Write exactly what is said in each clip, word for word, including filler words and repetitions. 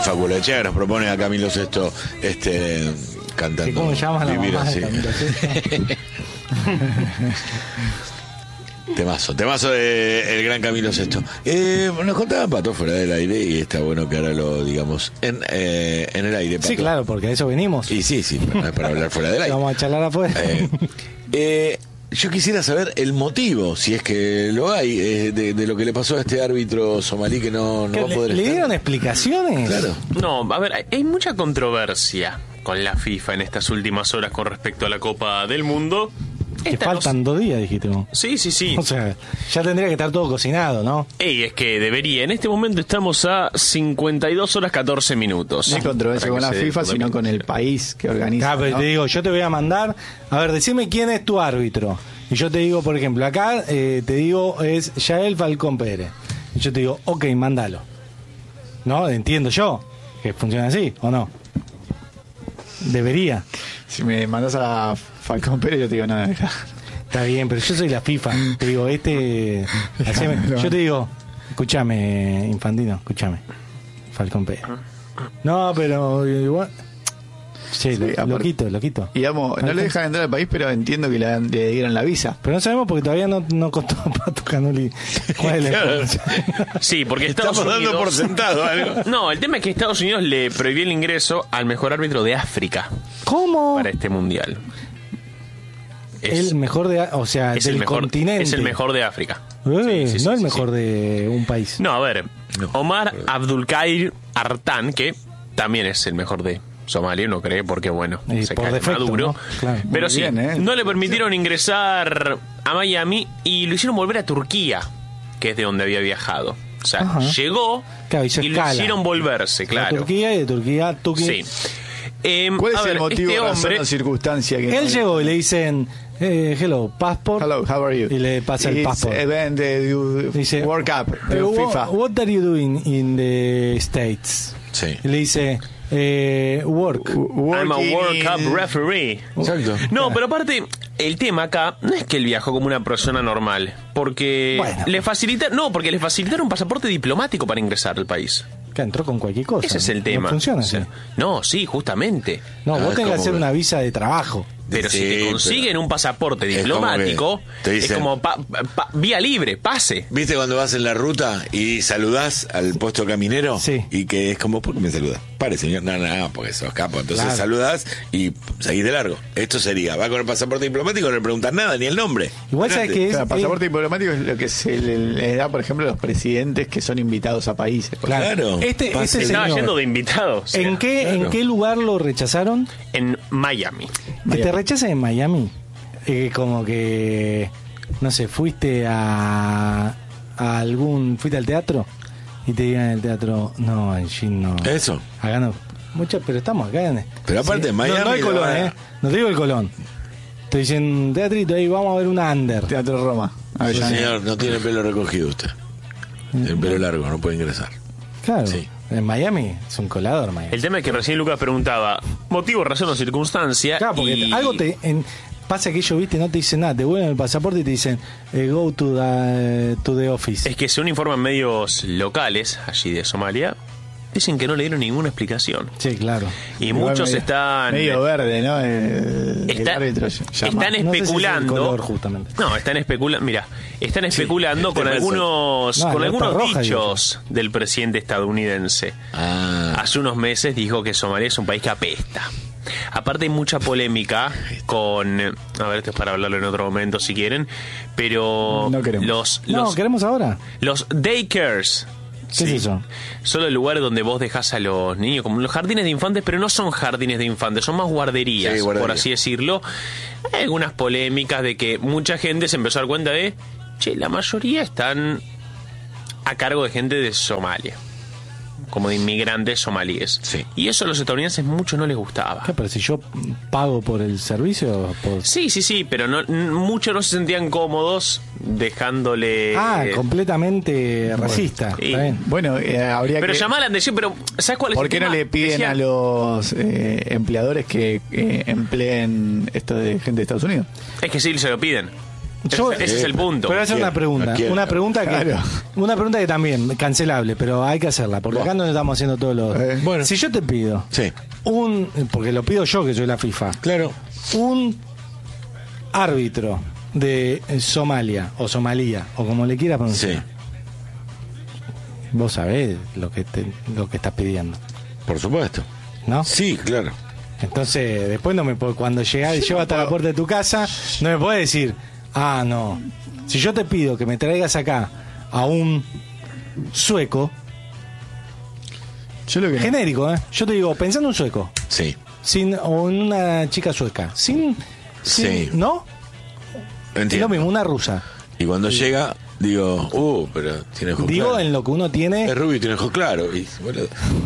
Facu Lechea, que nos propone a Camilo Sesto este, cantando. ¿Cómo se llama la Vivir mamá así. de Camilo Sesto? Temazo, temazo de el gran Camilo Sesto. Eh, nos contaba Pato fuera del aire y está bueno que ahora lo digamos en, eh, en el aire, Pato. Sí, claro, porque a eso venimos. Y sí, sí, para, para hablar fuera del aire. Vamos a charlar afuera. Eh, eh, yo quisiera saber el motivo, si es que lo hay, eh, de, de lo que le pasó a este árbitro somalí que no, no ¿Qué, va a le, poder ¿Le estar. dieron explicaciones? Claro. No, a ver, hay- hay mucha controversia con la FIFA en estas últimas horas con respecto a la Copa del Mundo. Que Esta no faltan dos días, dijiste vos. Sí, sí, sí. O sea, ya tendría que estar todo cocinado, ¿no? Ey, es que debería. En este momento estamos a cincuenta y dos horas catorce minutos. No hay controversia Para con que la se FIFA, pueda sino ver. con el país que organiza. Ah, pero ¿no? te digo, yo te voy a mandar. A ver, decime quién es tu árbitro. Y yo te digo, por ejemplo, acá eh, te digo es Yael Falcón Pérez. Y yo te digo, ok, mándalo. ¿No? Entiendo yo que funciona así, ¿o no? Debería. Si me mandas a Falcón Pérez, yo te digo, no, deja. Está bien, pero yo soy la FIFA. Te digo, este. haceme- yo te digo, escúchame, Infantino, escúchame. Falcón Pérez. No, pero igual. Sí, Sí, lo, aparte- loquito, loquito. Y digamos, no le dejan entrar al país, pero entiendo que le, le dieron la visa. Pero no sabemos porque todavía no, no contó Pato Canoli cuál es la Claro. información. Sí, porque Estados Estamos dando Unidos... por sentado algo. No, el tema es que Estados Unidos le prohibió el ingreso al mejor árbitro de África ¿Cómo? para este mundial. Es, El mejor de, o sea, es del el mejor, continente. es el mejor de África. Eh, Sí, sí, no sí, el sí, mejor sí. de un país. No, a ver, No. Omar Abdulkadir Artan, que también es el mejor de Somalia, no cree, porque bueno, Y se por cae defecto, Maduro. ¿no? Claro. Pero Muy sí, bien, ¿eh? no le permitieron ingresar a Miami y lo hicieron volver a Turquía, que es de donde había viajado. O sea, Ajá. llegó Claro, hizo y lo escala. hicieron volverse, De claro. Turquía y de Turquía, Turquía. Sí. Em, ¿Cuál es a ver, el motivo, este razón hombre, o circunstancia que Él llegó y le dicen, eh, hello, passport. Hello, how are you? Y le pasa el It's passport. event the Dice, World Cup, eh, de wha- FIFA. What are you doing in the States? Sí. Y le dice, eh, work. I'm a Working World in- Cup referee. Exacto. No, pero aparte, el tema acá no es que él viajó como una persona normal, porque Bueno. le facilitaron, no, porque le facilitaron un pasaporte diplomático para ingresar al país. Que entró con cualquier cosa. Ese es el No tema. funciona O sea, así. no, sí, justamente. No, Ah, vos es tenés que como hacer que- una visa de trabajo. Pero Sí, si te consiguen pero un pasaporte es diplomático, como que te dicen- es como pa- pa- vía libre, pase. ¿Viste cuando vas en la ruta y saludás al puesto caminero? Sí. Y que es como, ¿por qué me saludás? Pare, señor. No, no, no, porque sos capo. Entonces Claro. saludás y seguís de largo. Esto sería, va con el pasaporte diplomático, no le preguntas nada, ni el nombre. Igual sabes Fíjate. que es. Claro, pasaporte diplomático es lo que se le, le da, por ejemplo, a los presidentes que son invitados a países. Claro. Este, Pase. este Estaba señor, yendo de invitado. o sea, ¿en qué, claro. ¿en qué lugar lo rechazaron? En Miami. Que te rechacen en Miami. Eh, como que, no sé, fuiste a, a algún. Fuiste al teatro y te digan en el teatro, no, en Gin no. Eso. Acá no. Muchas, pero estamos acá en. Pero aparte en Miami No, no el lo Colón, van a- ¿eh? No te digo el Colón. Te dicen, teatrito, ahí vamos a ver una under. Teatro Roma. Sí, Avellaneda. señor, no tiene pelo recogido usted. El pelo largo, no puede ingresar. Claro. Sí. En Miami es un colador, Miami. El tema es que recién Lucas preguntaba, motivo, razón o circunstancia. Claro, porque y- algo te. En, pasa que ellos, viste, no te dicen nada. Te vuelven el pasaporte y te dicen, eh, go to the, to the office. Es que según informan medios locales, allí de Somalia, dicen que no le dieron ninguna explicación. Sí, claro. Y Igual muchos medio- están... Medio verde, ¿no? El, el Está- árbitro llama. están No sé si es el especulando. color, justamente. No, están especulando. Mira, están especulando el con tema es eso. algunos, No, con alerta algunos roja, dichos del presidente estadounidense. Ah. Hace unos meses dijo que Somalia es un país que apesta. Aparte hay mucha polémica con... A ver, esto es para hablarlo en otro momento si quieren. Pero No queremos. los, No, los, queremos ahora. los daycares... ¿Qué es eso? Solo el lugar donde vos dejás a los niños, como los jardines de infantes, pero no son jardines de infantes, son más guarderías, Sí, guardería. por así decirlo. Hay algunas polémicas de que mucha gente se empezó a dar cuenta de, che, la mayoría están a cargo de gente de Somalia, como de inmigrantes somalíes. Sí. Y eso a los estadounidenses mucho no les gustaba. ¿Qué, pero si yo pago por el servicio? Por... Sí, sí, sí, pero no, n- muchos no se sentían cómodos dejándole... Ah, eh, completamente racista. sí. Está bien. Bueno, eh, habría pero que... llamar la atención, pero ¿sabes cuál es ¿Por el qué no tema? le piden Decía- a los eh, empleadores que eh, empleen esto de gente de Estados Unidos? Es que sí, se lo piden. Yo- ese es el punto. Pero voy a hacer quiero, una pregunta, no quiero. una pregunta que Claro. una pregunta que también cancelable, pero hay que hacerla, porque acá no estamos haciendo todos los. Eh. Bueno. Si yo te pido Sí, un, porque lo pido yo que soy la FIFA, claro. un árbitro de Somalia o Somalía o como le quieras pronunciar. Sí, Vos sabés lo que te, lo que estás pidiendo, por supuesto. ¿no? Sí, claro. Entonces, después no me puedo, cuando llegás y llego hasta la puerta de tu casa, no me puedes decir, ah, no. Si yo te pido que me traigas acá a un sueco, Yo lo que no- genérico, ¿eh? Yo te digo, pensando en un sueco, Sí, sin, o en una chica sueca, sin, sin Sí. ¿no? Es entiendo. lo mismo, una rusa. Y cuando llega, digo, uh, pero tiene ojos Digo, claros. en lo que uno tiene. Es rubio y tiene ojos claros. Y, boludo.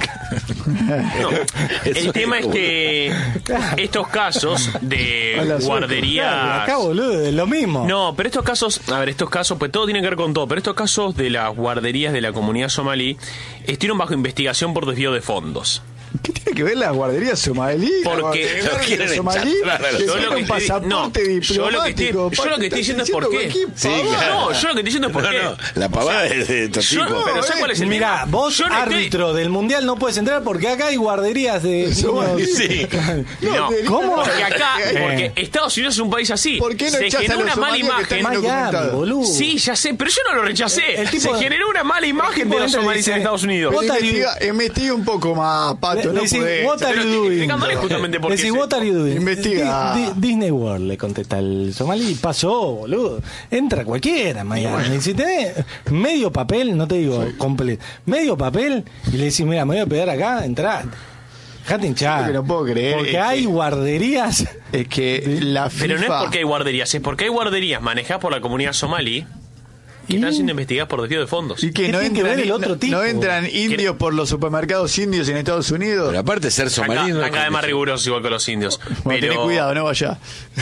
No, el Eso tema es como- que estos casos de Hola, sueco. guarderías. Claro, acá, boludo, es lo mismo. No, pero estos casos, a ver, estos casos, pues todo tiene que ver con todo, pero estos casos de las guarderías de la comunidad somalí estuvieron bajo investigación por desvío de fondos. ¿Qué tiene que ver la guardería somalí? Porque La no guardería quieren somalí echar a los le Yo saca lo que un estoy- pasaporte no, yo lo que estoy- diplomático. yo lo que estoy diciendo es por qué. Sí, claro. No, yo lo que estoy diciendo es por No, qué. no, la pavada es de estos Yo- tipos. pero ¿sabes cuál es el Mirá, tema? vos, Yo no estoy- árbitro del mundial, no puedes entrar porque acá hay guarderías de. Somalí. Sí. No, de- ¿Cómo? porque acá, Eh. porque Estados Unidos es un país así. ¿Por qué no se echás a generó los una mala somalíes que están imagen. en Miami, documentado? boludo. Sí, ya sé, pero yo no lo rechacé. El tipo- se generó una mala imagen tipo de los entra y somalíes dice, en Estados Unidos. What Pero are you- investiga, investiga un poco más, Pato, Le- no le decís, podés. what are Pero you estoy doing? explicándole justamente por Le qué decís, es what are you doing? Investiga. Di- Di- Disney World, le contesta el somalí. Pasó, boludo. Entra cualquiera, Miami. Si tenés medio papel, no te digo completo, medio papel, y le decís, mira, me voy a pegar acá, entrá. Dejate hinchar. Lo que no puedo creer Porque es hay que- guarderías. Es que la FIFA... Pero no es porque hay guarderías, es porque hay guarderías manejadas por la comunidad somalí que Y- están siendo investigadas por desvío de fondos. Y que ¿Qué no tiene que entran, ver el otro no- tipo? no entran indios por los supermercados indios en Estados Unidos. Pero aparte de ser Acá, somalí, no es acá es más condición. riguroso igual que los indios. Bueno, Pero tenés cuidado, no vaya.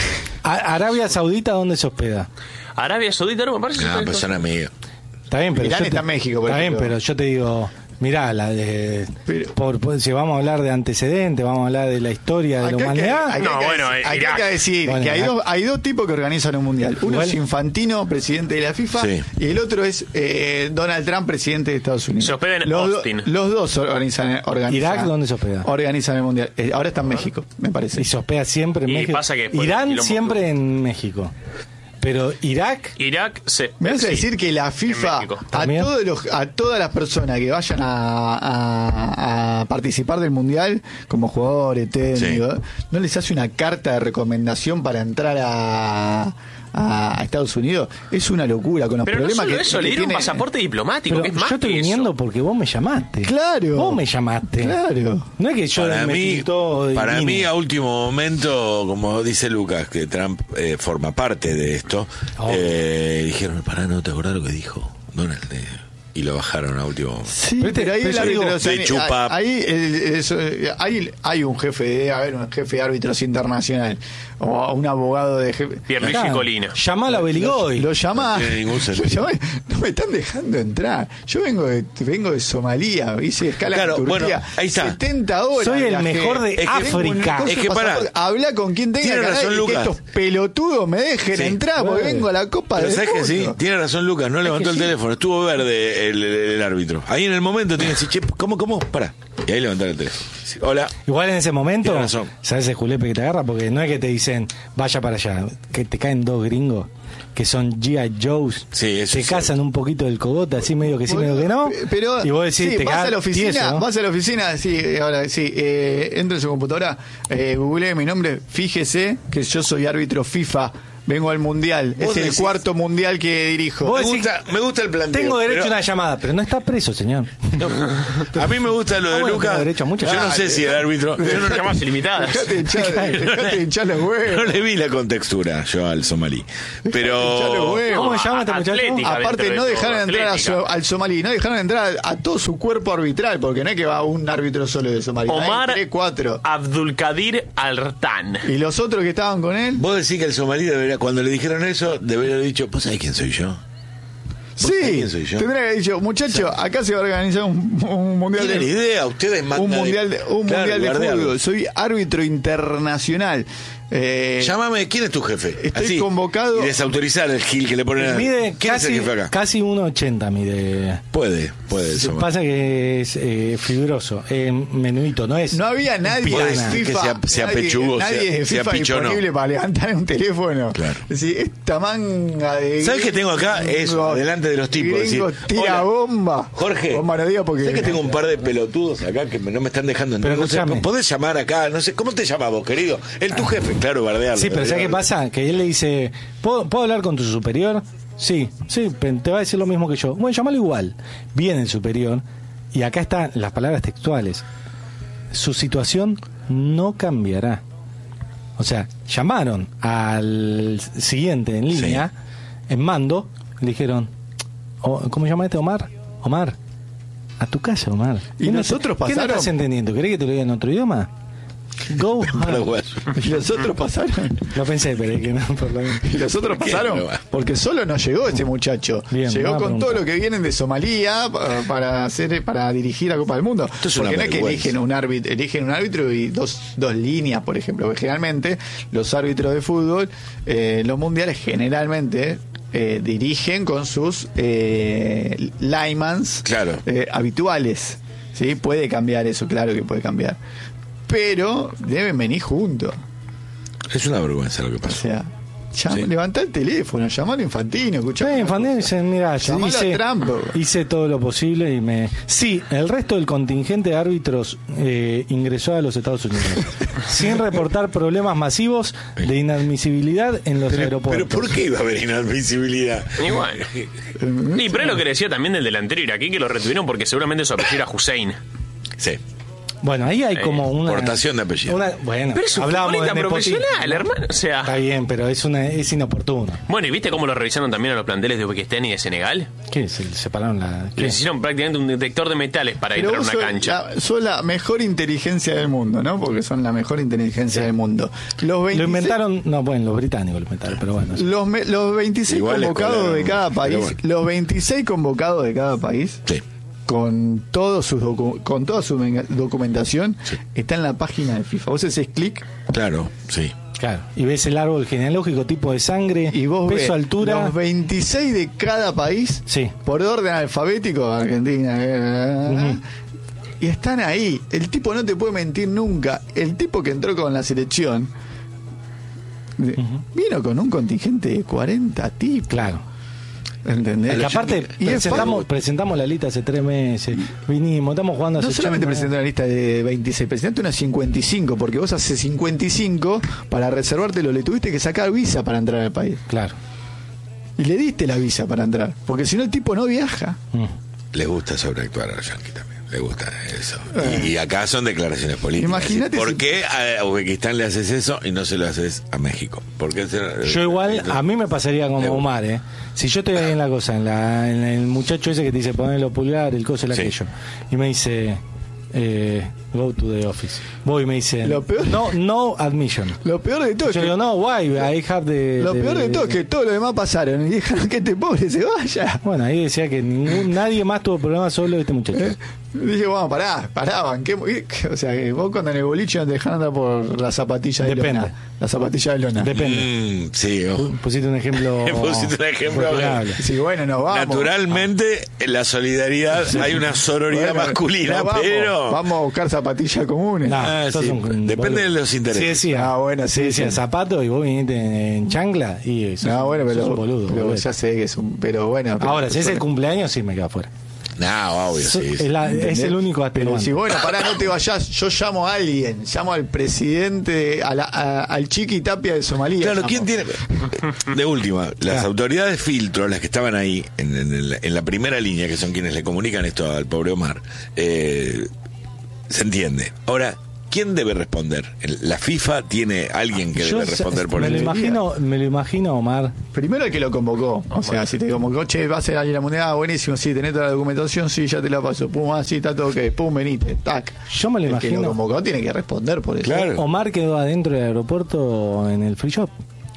A- Arabia Saudita, ¿dónde se hospeda? Arabia Saudita no me parece. No, pues son amigos. Está bien, pero Irán yo está te- en México, por Está bien, ejemplo. pero yo te digo, mirá, la de, Pero- por, por- si vamos a hablar de antecedentes, vamos a hablar de la historia de la Acá hay que- humanidad. acá hay No, que bueno, decir- eh, acá hay Irak. que decir Bueno, que hay Irak. dos, hay dos tipos que organizan un mundial. Uno Igual- es Infantino, presidente de la FIFA, Sí. y el otro es eh, Donald Trump, presidente de Estados Unidos. Se hospeda en los, do- Austin. los dos organizan, organizan. ¿Irak dónde se hospeda? Organizan el mundial. Eh, ahora está en México, me parece. Y se hospeda siempre en Y México. pasa que después Irán quilombo siempre en México. Pero Irak, Irak se. Me vas a sí. decir que la En FIFA México. a, ¿También? todos los, a todas las personas que vayan a, a- a participar del mundial como jugadores, técnicos, no les hace una carta de recomendación para entrar a, a Estados Unidos. Es una locura con los Pero no problemas solo que, eso, que le dieron un tiene- pasaporte diplomático, pero que es más yo estoy que eso. viniendo porque vos me llamaste. Claro. Vos me llamaste. Claro. No es que yo Para me mí, pintó y para vine. mí, a último momento, como dice Lucas, que Trump eh, forma parte de esto, Oh. eh, dijeron, pará, ¿no te acordás lo que dijo Donald? Eh, y lo bajaron a último momento. Sí, Pero pero, este- ahí pero el yo árbitro, digo, o sea, de chupa- ahí, el- eso, eh, ahí hay un jefe de, a ver, un jefe de árbitros internacional o un abogado de jefe. Pierluigi Claro, Colina. Llamalo a Beligoy. Lo llamás. No tiene ningún Lo sentido. llamás, no me están dejando entrar. Yo vengo de, vengo de Somalia, hice escala Claro, en Turquía. bueno, ahí está. setenta horas. Soy el viajé. mejor de Es que África. tengo un coso Es que pará. pasaporte. Habla con quien tenga Tiene que hablar razón, y que Lucas. estos pelotudos me dejen Sí. entrar porque Bueno. vengo a la Copa Pero del ¿sabes que sí? Mundo. Tiene razón Lucas, no levantó el sí. teléfono, estuvo verde el, el- el árbitro. Ahí en el momento tiene que decir, che, ¿cómo, cómo? Pará. Y ahí levantar el teléfono. Sí, hola. Igual en ese momento, Tiene razón. ¿sabes el julepe que te agarra? Porque no es que te dicen, vaya para allá, que te caen dos gringos que son G I Joes, Sí, eso te es cazan un poquito del cogote, así medio que sí, medio que no. Pero y vos decís, sí, te vas quedás a la oficina, tieso, ¿no? vas a la oficina, sí, eh, ahora sí, eh, entra en su computadora, eh, googlee mi nombre, fíjese que yo soy árbitro FIFA, vengo al mundial, es Vos el decís- cuarto mundial que dirijo. Vos Me decís, gusta, me gusta el planteo. tengo derecho pero a una llamada, pero no está preso, señor. a mí me gusta lo Ah, de bueno, Lucas. tengo derecho a muchas Yo no llamadas. sé si el árbitro. Yo no, Llamadas ilimitadas. Dejate de hinchar, dejate de hinchar los no huevos. le vi la contextura yo al somalí. Hinchar los Pero. huevos. ¿Cómo se llama este muchacho? Atlética. Aparte, dentro no de dejaron todo, entrar a atlética. so- al somalí, no dejaron entrar a todo su cuerpo arbitral, porque no es que va un árbitro solo de Somalí, hay Omar tres, cuatro. Abdulkadir Al-Rtan. Y los otros que estaban con él, Vos decís que el somalí debería, cuando le dijeron eso, debería haber dicho, ¿vos sabés quién soy yo? sabés sí, quién soy yo? tendría que haber dicho, muchacho, acá se va a organizar un, un mundial Tienen de idea, ustedes mandan. un mundial de, un Claro, mundial de guardearlo. fútbol. Soy árbitro internacional. Eh, Llámame, ¿quién es tu jefe? Estoy Así, convocado. Y desautorizar el gil que le ponen a... Mide ¿Quién es el casi, jefe acá? casi uno ochenta mide. Puede, puede. Lo Eso, que pasa que es eh, fibroso, eh, menudito, no es. No había nadie Pirana. de FIFA, Que sea- sea nadie, pechugo, nadie sea- de sea FIFA pichono. disponible para levantar un teléfono. Claro. Es decir, esta manga de... ¿Sabes qué tengo acá? Eso, delante de los tipos. Gringo, decir, tira hola, bomba. Jorge, Bomba no diga porque... ¿sabes que tengo un par de pelotudos acá que me- no me están dejando entrar? Pero No sé, escúchame. ¿podés llamar acá? No sé, ¿cómo te llamas vos, querido? El tu jefe, claro, bardearlo. Sí, pero ¿sabes qué bardearlo. pasa? Que él le dice, ¿puedo, ¿puedo hablar con tu superior? Sí, sí, pe- te va a decir lo mismo que yo. Bueno, llámalo igual. Viene el superior y acá están las palabras textuales. Su situación no cambiará. O sea, llamaron al siguiente en línea, en mando, le dijeron, "O- ¿cómo llama este Omar? Omar, a tu casa, Omar. ¿Y ¿Qué no nosotros te- ¿Qué no pasaron? estás entendiendo? ¿Querés que te lo diga en otro idioma? Go. Paraguayo. ¿Y los otros pasaron? Lo pensé, pero es que no, por lo menos. ¿Y los otros ¿Qué? pasaron? No va. Porque solo no llegó ese muchacho. Bien, llegó buena con pregunta. todo lo que vienen de Somalia pa- para hacer para dirigir la Copa del Mundo. Esto es una Porque no es que vergüenza. eligen un árbitro, eligen un árbitro y dos, dos líneas, por ejemplo. Porque generalmente los árbitros de fútbol, eh, los mundiales generalmente eh, dirigen con sus eh, linemans Claro. eh, habituales. ¿Sí? Puede cambiar eso, claro que puede cambiar. Pero deben venir juntos. Es una vergüenza lo que O pasó. sea, llama, Sí. levantá el teléfono, llamalo a Infantino, escuchá. Sí, Infantino dice, mira, yo Llamalo hice, a Trump. hice todo lo posible y me... Sí, el resto del contingente de árbitros eh, ingresó a los Estados Unidos, sin reportar problemas masivos de inadmisibilidad en los Pero, aeropuertos. pero ¿por qué iba a haber inadmisibilidad? Igual. Y pero es lo que decía también del delantero iraquí, que lo retuvieron porque seguramente su apellido era Hussein. Sí. Bueno, ahí hay como una... Portación de apellido. una- bueno, Pero es un hablábamos futbolista de nepotismo, profesional, ¿no? hermano. O sea. Está bien, pero es una es inoportuno. Bueno, ¿y viste cómo lo revisaron también a los planteles de Uzbekistán y de Senegal? ¿Qué? ¿Se separaron la...? ¿qué? Les hicieron prácticamente un detector de metales para Pero entrar a vos una sos cancha. la, sos la mejor inteligencia del mundo, ¿no? Porque son la mejor inteligencia del mundo. Los veintiséis, Lo inventaron... No, bueno, los británicos lo inventaron, pero bueno. eso. Los, me- los veintiséis Igual les convocados colaron, de cada pero país, bueno. los veintiséis convocados de cada país, Sí. con todos sus docu- con toda su venga- documentación, está en la página de FIFA. Vos haces clic Claro, sí. Claro, y ves el árbol genealógico, tipo de sangre, y vos ves peso, altura... los veintiséis de cada país, Sí. por orden alfabético, Argentina, eh, y están ahí. El tipo no te puede mentir nunca. El tipo que entró con la selección de- vino con un contingente de cuarenta tipos. Claro. ¿Entendés? Que aparte Y es presentamos, fácil. presentamos presentamos la lista hace tres meses, vinimos, estamos jugando hace No solamente ocho meses. presentó una lista de veintiséis, presentaste una cincuenta y cinco, porque vos hace cincuenta y cinco, para reservártelo, le tuviste que sacar visa para entrar al país. Claro. Y le diste la visa para entrar, porque si no el tipo no viaja. Mm. Les gusta sobreactuar a los yanquis también. Les gusta eso. Y, y acá son declaraciones políticas. Imagínate ¿Por si- qué a Uzbekistán le haces eso y no se lo haces a México? ¿Por qué se- Yo igual, a mí me pasaría como Le- Omar, ¿eh? Si yo estoy ahí en la cosa, en, la, en el muchacho ese que te dice poner los pulgares, el coso, el Sí. aquello, y me dice, eh, go to the office. Voy y me dice, Lo peor- no, no admission. Lo peor de todo es Yo que, digo, no, why? I have the... lo the- peor de todo es que todos los demás pasaron y dejaron que este pobre se vaya. Bueno, ahí decía que ningún, nadie más tuvo problemas, solo este muchacho. ¿Eh? Dije, bueno, pará, pará, banquemos. O sea, que vos cuando en el boliche no te dejan andar por la zapatilla de Depende. lona. La zapatilla de lona. Depende. Mm, sí, ojo. Pusiste un ejemplo... Pusiste un ejemplo. cuestionable. Sí, bueno, nos vamos. Naturalmente, en la solidaridad hay una sororidad Bueno, masculina, nos vamos, pero. Vamos a buscar zapatillas comunes. No, Ah, sos sí, un- depende boludo. de los intereses. Sí, decía, Ah, bueno, sí, sí, decía sí. zapato y vos viniste en, en chancla y eso. No, bueno, pero, un boludo, pero boludo. ya sé que es un. Pero bueno. pero- Ahora, si es el cumpleaños, sí me quedo afuera. No, obvio, So- sí. es, la- ¿entendés? es el único Pero atenuante. si bueno, pará, no te vayas. Yo llamo a alguien. Llamo al presidente, a la- a- al Chiqui Tapia de Somalia. Claro, llamo. ¿quién tiene? De última, las Claro. autoridades filtro, las que estaban ahí en, en el- en la primera línea, que son quienes le comunican esto al pobre Omar, eh, se entiende. Ahora, ¿quién debe responder? El- La FIFA tiene alguien que Yo debe sé- responder por me lo eso. imagino, me lo imagino, Omar. Primero el que lo convocó. O sea, si te convocó, che, va a ser alguien la mundial, ah, buenísimo, sí, tenés toda la documentación, sí, ya te la paso. Pum, ah, sí, está todo ok. Pum, venite, tac. Yo me lo El que lo imagino. convocó tiene que responder por eso. Claro. Omar quedó adentro del aeropuerto en el free shop.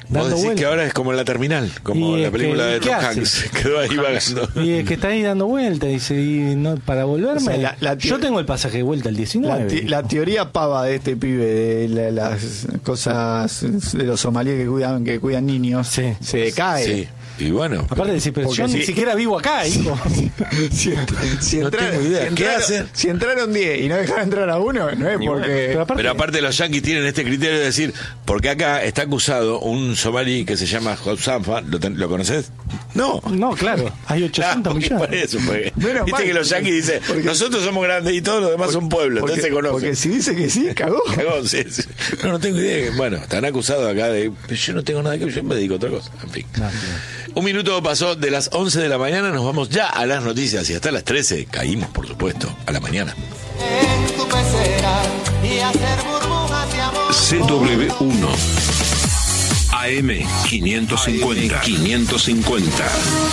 dando decís vueltas. que ahora es como en la terminal, como Y la es película que, de ¿qué Tom hace? Hanks. Quedó ahí vagando. Y es que está ahí dando vueltas, dice, y no, para volverme. O sea, la- la yo teo- tengo el pasaje de vuelta el La, diecinueve. te- la teoría pava de este pibe de la- las cosas de los somalíes que cuidan que cuidan niños Sí. se cae. Sí, y bueno. Aparte de decir, pero Porque yo si- ni siquiera vivo acá, hijo. Si, si No entraron- tengo idea. si ¿Qué entraron- hacen? Si entraron diez y no dejaron entrar a uno, no es Ni porque. Pero aparte, Pero aparte los yanquis tienen este criterio de decir, porque acá está acusado un somalí que se llama Hotsanfa, ¿lo, ten- ¿lo conoces? No. no, claro, hay ochocientos Claro, millones. por eso, porque- Menos viste mal, que los yanquis dicen, porque- nosotros somos grandes y todos los demás son pueblos, porque, entonces se conocen. porque si dice que sí, cagó. Cagón, sí, sí. No, no tengo idea. Bueno, están acusados acá de. Yo no tengo nada que ver, yo me dedico a otra cosa. En fin. No, Un minuto pasó de las once de la mañana, nos vamos ya a las noticias y hasta las trece caímos, por supuesto, a la mañana. En tu pecera y hacer burbujas de amor. C W uno A M quinientos cincuenta quinientos cincuenta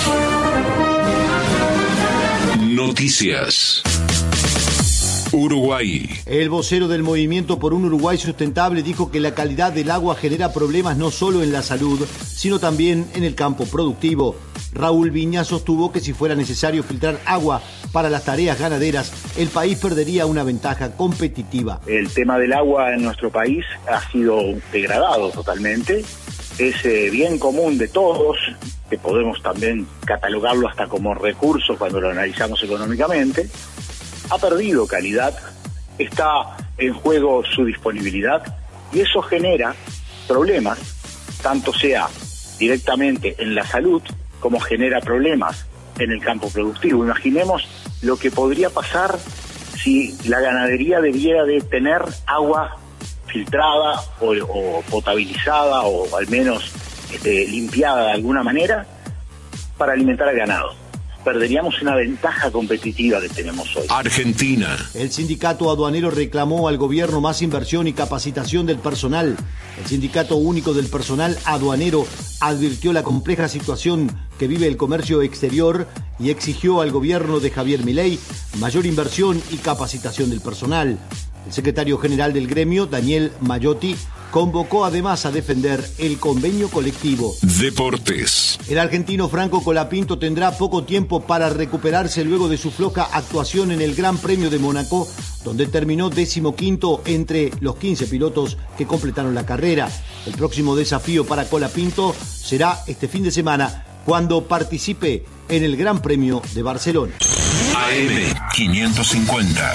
Noticias. Uruguay. El vocero del Movimiento por un Uruguay Sustentable dijo que la calidad del agua genera problemas no solo en la salud, sino también en el campo productivo. Raúl Viña sostuvo que si fuera necesario filtrar agua para las tareas ganaderas, el país perdería una ventaja competitiva. El tema del agua en nuestro país ha sido degradado totalmente. Es eh, bien común de todos, que podemos también catalogarlo hasta como recurso cuando lo analizamos económicamente. Ha perdido calidad, está en juego su disponibilidad y eso genera problemas, tanto sea directamente en la salud como genera problemas en el campo productivo. Imaginemos lo que podría pasar si la ganadería debiera de tener agua filtrada o, o potabilizada o al menos este, limpiada de alguna manera para alimentar al ganado. Perderíamos una ventaja competitiva que tenemos hoy. Argentina. El sindicato aduanero reclamó al gobierno más inversión y capacitación del personal. El Sindicato Único del Personal Aduanero advirtió la compleja situación que vive el comercio exterior y exigió al gobierno de Javier Milei mayor inversión y capacitación del personal. El secretario general del gremio, Daniel Mayotti, convocó además a defender el convenio colectivo. Deportes. El argentino Franco Colapinto tendrá poco tiempo para recuperarse luego de su floja actuación en el Gran Premio de Mónaco, donde terminó decimoquinto entre los quince pilotos que completaron la carrera. El próximo desafío para Colapinto será este fin de semana, cuando participe en el Gran Premio de Barcelona. A M quinientos cincuenta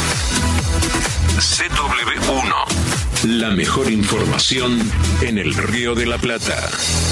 C W uno La mejor información en el Río de la Plata.